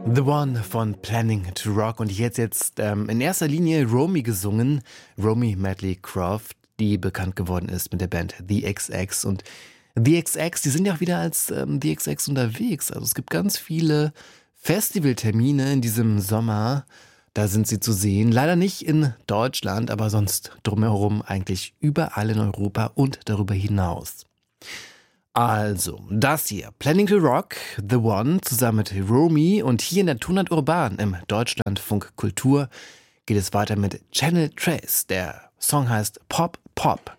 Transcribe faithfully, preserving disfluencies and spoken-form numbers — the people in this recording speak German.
The One von Planning to Rock und jetzt jetzt ähm, in erster Linie Romy gesungen, Romy Medley Croft, die bekannt geworden ist mit der Band The X X. Und The X X, die sind ja auch wieder als ähm, The X X unterwegs. Also es gibt ganz viele Festivaltermine in diesem Sommer, da sind sie zu sehen. Leider nicht in Deutschland, aber sonst drumherum eigentlich überall in Europa und darüber hinaus. Also, das hier, Planning to Rock, The One, zusammen mit Romy, und hier in der Tonart Urban im Deutschlandfunk Kultur geht es weiter mit Channel Trace. Der Song heißt Pop Pop.